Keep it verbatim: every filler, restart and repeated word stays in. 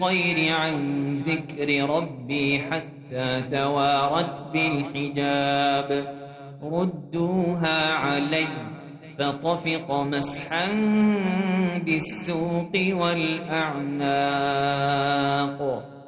الطير عن ذكر ربي حتى توارت بالحجاب ردوها علي فطفق مسحا بالسوق والأعناق